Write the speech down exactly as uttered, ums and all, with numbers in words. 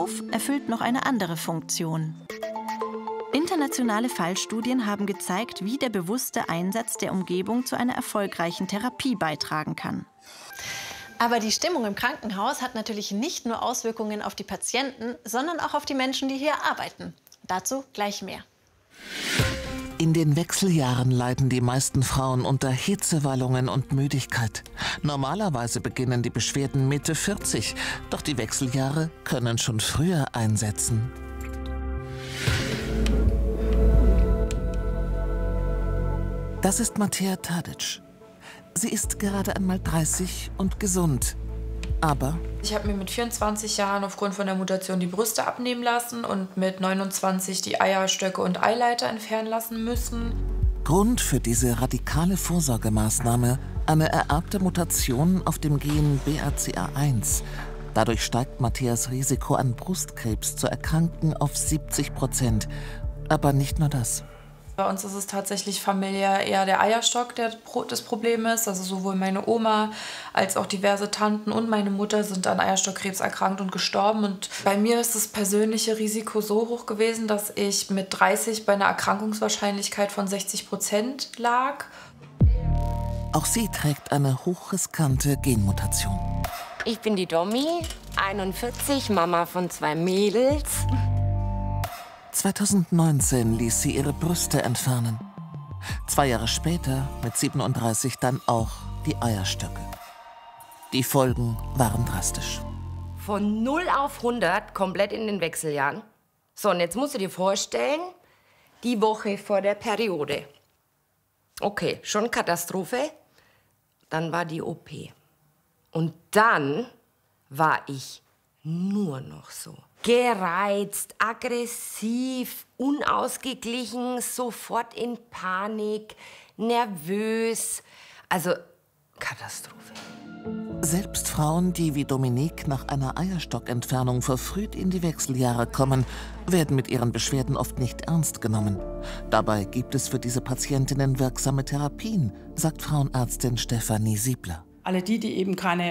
Hof erfüllt noch eine andere Funktion. Internationale Fallstudien haben gezeigt, wie der bewusste Einsatz der Umgebung zu einer erfolgreichen Therapie beitragen kann. Aber die Stimmung im Krankenhaus hat natürlich nicht nur Auswirkungen auf die Patienten, sondern auch auf die Menschen, die hier arbeiten. Dazu gleich mehr. In den Wechseljahren leiden die meisten Frauen unter Hitzewallungen und Müdigkeit. Normalerweise beginnen die Beschwerden Mitte vierzig, doch die Wechseljahre können schon früher einsetzen. Das ist Mattea Tadic. Sie ist gerade einmal dreißig und gesund. Aber ich habe mir mit vierundzwanzig Jahren aufgrund von der Mutation die Brüste abnehmen lassen und mit neunundzwanzig die Eierstöcke und Eileiter entfernen lassen müssen. Grund für diese radikale Vorsorgemaßnahme eine ererbte Mutation auf dem Gen B R C A eins. Dadurch steigt Matteas Risiko an Brustkrebs zu erkranken auf siebzig Prozent. Aber nicht nur das. Bei uns ist es tatsächlich familiär eher der Eierstock, der das Problem ist. Also sowohl meine Oma als auch diverse Tanten und meine Mutter sind an Eierstockkrebs erkrankt und gestorben. Und bei mir ist das persönliche Risiko so hoch gewesen, dass ich mit dreißig bei einer Erkrankungswahrscheinlichkeit von sechzig Prozent lag. Auch sie trägt eine hochriskante Genmutation. Ich bin die Domi, einundvierzig, Mama von zwei Mädels. zweitausendneunzehn ließ sie ihre Brüste entfernen. Zwei Jahre später, mit siebenunddreißig, dann auch die Eierstöcke. Die Folgen waren drastisch. Von null auf hundert, komplett in den Wechseljahren. So, und jetzt musst du dir vorstellen, die Woche vor der Periode. Okay, schon Katastrophe. Dann war die O P. Und dann war ich nur noch so. Gereizt, aggressiv, unausgeglichen, sofort in Panik, nervös. Also Katastrophe. Selbst Frauen, die wie Dominique nach einer Eierstockentfernung verfrüht in die Wechseljahre kommen, werden mit ihren Beschwerden oft nicht ernst genommen. Dabei gibt es für diese Patientinnen wirksame Therapien, sagt Frauenärztin Stefanie Siebler. Alle die, die eben keine